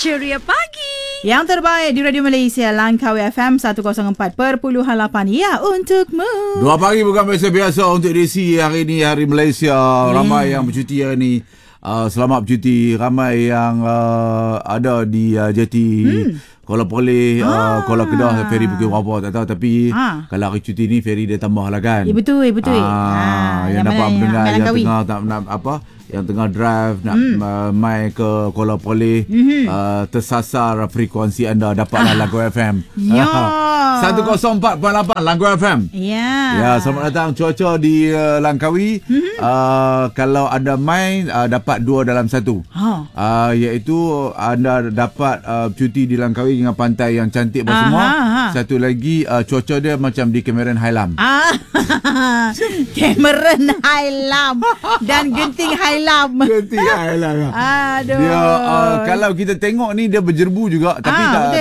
Ceria Pagi. Yang terbaik di Radio Malaysia, Langkawi FM 104.8 ya untukmu. 2 pagi bukan biasa-biasa untuk edisi hari ini, Hari Malaysia. Ramai yang bercuti hari ini. Selamat bercuti. Ramai yang ada di jeti Kuala Poleh, Kuala Kedah, ferry Bukit Wabah tak tahu. Tapi kalau hari cuti ni ferry dia tambah lah kan. Ya betul. Yang dapat mendengar yang tengah nak apa, yang tengah drive nak mai ke Kuala Poleh, tersasar frekuensi anda, dapatlah Lagu FM. 104.8 Lagu FM. Ya, selamat datang. Cuaca di Langkawi, kalau anda mai dapat 2 dalam 1. Iaitu anda dapat cuti di Langkawi dengan pantai yang cantik semua. Satu lagi, cuaca dia macam di Cameron Highland. Cameron Highland dan Genting Highland. Genting Highland. Aduh. Dia kalau kita tengok ni dia berjerbu juga, tapi